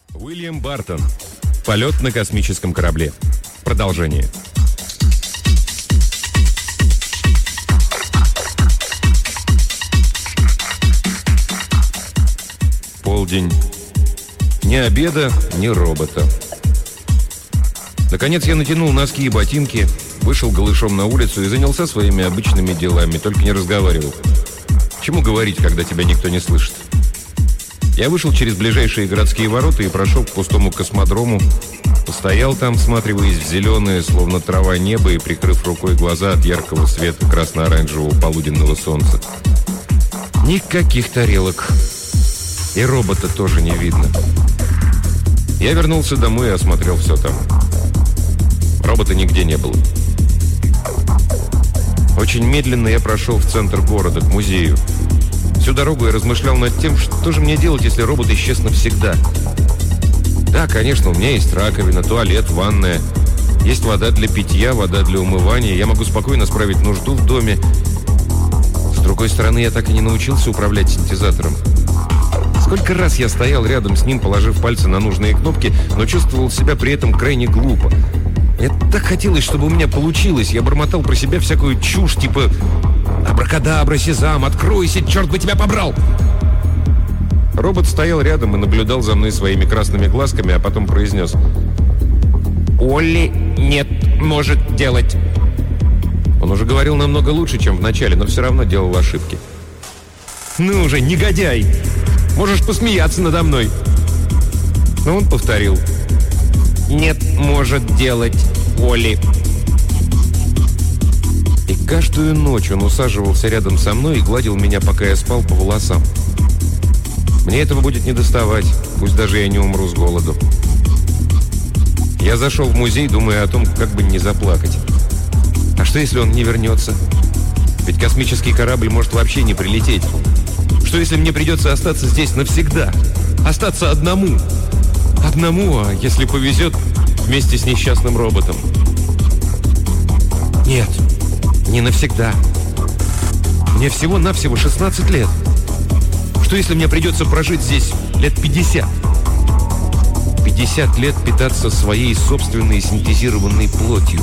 Уильям Бартон. Полет на космическом корабле. Продолжение. Полдень. Ни обеда, ни робота. Наконец я натянул носки и ботинки, вышел голышом на улицу и занялся своими обычными делами, только не разговаривал. Чему говорить, когда тебя никто не слышит? Я вышел через ближайшие городские ворота и прошел к пустому космодрому, постоял там, всматриваясь в зеленое, словно трава, небо и прикрыв рукой глаза от яркого света красно-оранжевого полуденного солнца. Никаких тарелок. И робота тоже не видно. Я вернулся домой и осмотрел все там. Робота нигде не было. Очень медленно я прошел в центр города, к музею. Всю дорогу я размышлял над тем, что же мне делать, если робот исчез навсегда. Да, конечно, у меня есть раковина, туалет, ванная. Есть вода для питья, вода для умывания. Я могу спокойно справить нужду в доме. С другой стороны, я так и не научился управлять синтезатором. Сколько раз я стоял рядом с ним, положив пальцы на нужные кнопки, но чувствовал себя при этом крайне глупо. Мне так хотелось, чтобы у меня получилось. Я бормотал про себя всякую чушь, типа «Абракадабра, сезам, откройся, черт бы тебя побрал!» Робот стоял рядом и наблюдал за мной своими красными глазками, а потом произнес: «Олли нет, может делать». Он уже говорил намного лучше, чем в начале, но все равно делал ошибки. «Ну уже, негодяй! Можешь посмеяться надо мной!» Но он повторил: «Нет, может делать, Олли». И каждую ночь он усаживался рядом со мной и гладил меня, пока я спал, по волосам. Мне этого будет недоставать, пусть даже я не умру с голоду. Я зашел в музей, думая о том, как бы не заплакать. А что, если он не вернется? Ведь космический корабль может вообще не прилететь. Что, если мне придется остаться здесь навсегда? Остаться одному? Одному, а если повезет, вместе с несчастным роботом? Нет, не навсегда. Мне всего-навсего 16 лет. Что, если мне придется прожить здесь лет 50? 50 лет питаться своей собственной синтезированной плотью.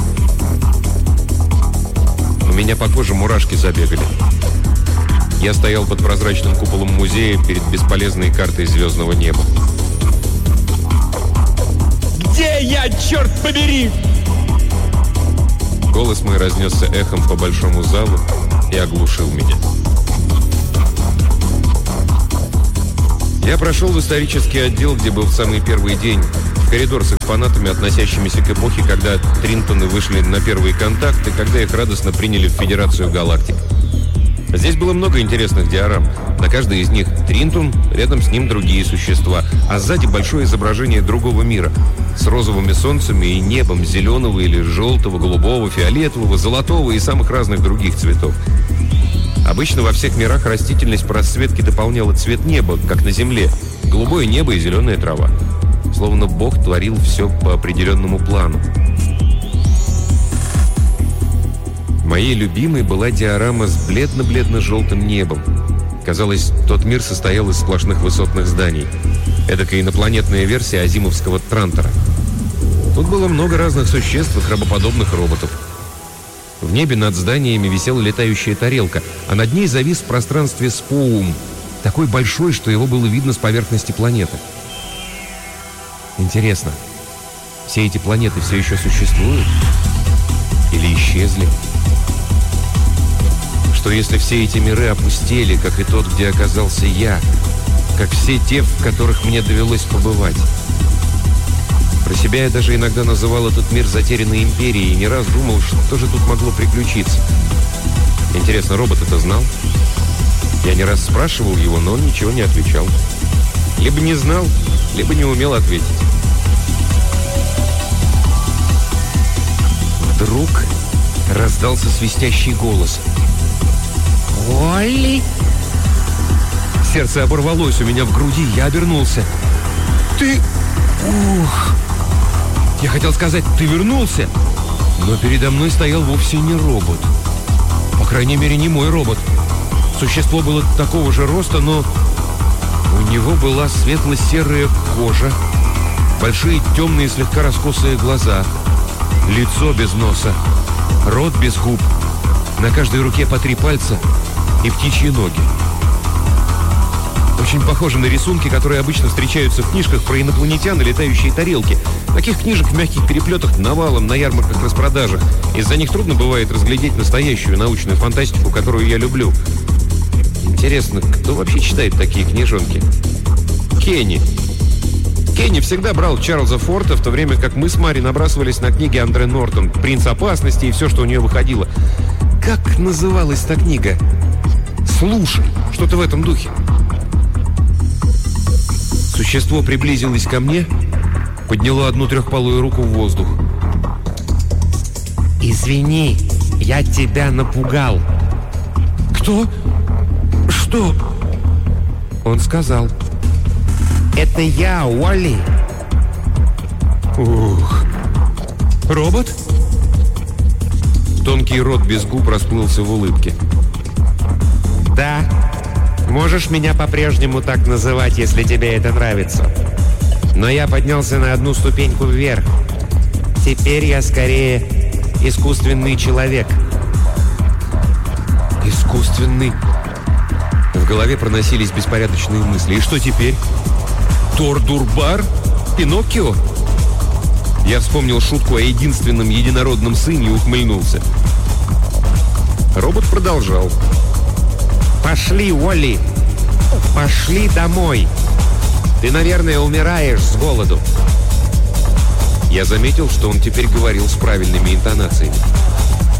У меня по коже мурашки забегали. Я стоял под прозрачным куполом музея перед бесполезной картой звездного неба. «Где я, черт побери?» Голос мой разнесся эхом по большому залу и оглушил меня. Я прошел в исторический отдел, где был в самый первый день, в коридор с экспонатами, относящимися к эпохе, когда Тринтоны вышли на первый контакт и когда их радостно приняли в Федерацию Галактик. Здесь было много интересных диорам. На каждой из них Тринтон, рядом с ним другие существа, а сзади большое изображение другого мира с розовыми солнцами и небом зеленого или желтого, голубого, фиолетового, золотого и самых разных других цветов. Обычно во всех мирах растительность по расцветке дополняла цвет неба, как на Земле. Голубое небо и зеленая трава. Словно Бог творил все по определенному плану. Моей любимой была диорама с бледно-бледно-желтым небом. Казалось, тот мир состоял из сплошных высотных зданий. Эдакая инопланетная версия азимовского Трантора. Тут было много разных существ и крабоподобных роботов. В небе над зданиями висела летающая тарелка, а над ней завис в пространстве Споум, такой большой, что его было видно с поверхности планеты. Интересно, все эти планеты все еще существуют? Или исчезли? Что если все эти миры опустели, как и тот, где оказался я, как все те, в которых мне довелось побывать? Про себя я даже иногда называл этот мир затерянной империей и не раз думал, что же тут могло приключиться. Интересно, робот это знал? Я не раз спрашивал его, но он ничего не отвечал. Либо не знал, либо не умел ответить. Вдруг раздался свистящий голос. «Олли!» Сердце оборвалось у меня в груди, я обернулся. «Ты... Ух!» Я хотел сказать, ты вернулся, но передо мной стоял вовсе не робот. По крайней мере, не мой робот. Существо было такого же роста, но у него была светло-серая кожа, Большие темные слегка раскосые глаза, лицо без носа, рот без губ, на каждой руке по 3 пальца и птичьи ноги. Очень похоже на рисунки, которые обычно встречаются в книжках про инопланетян и летающие тарелки. Таких книжек в мягких переплетах навалом на ярмарках-распродажах. Из-за них трудно бывает разглядеть настоящую научную фантастику, которую я люблю. Интересно, кто вообще читает такие книжонки? Кенни. Кенни всегда брал Чарльза Форта, в то время как мы с Мари набрасывались на книги Андре Нортон, «Принц опасности» и все, что у нее выходило. Как называлась та книга? «Слушай», что-то в этом духе. Существо приблизилось ко мне, подняло одну трехпалую руку в воздух. «Извини, я тебя напугал». «Кто? Что?» Он сказал: «Это я, Уолли». «Ух! Робот?» Тонкий рот без губ расплылся в улыбке. «Да, можешь меня по-прежнему так называть, если тебе это нравится. Но я поднялся на одну ступеньку вверх. Теперь я скорее искусственный человек». «Искусственный?» В голове проносились беспорядочные мысли. «И что теперь? Тор-Дурбар? Пиноккио?» Я вспомнил шутку о единственном единородном сыне и ухмыльнулся. Робот продолжал. «Пошли, Уолли! Пошли домой! Ты, наверное, умираешь с голоду!» Я заметил, что он теперь говорил с правильными интонациями.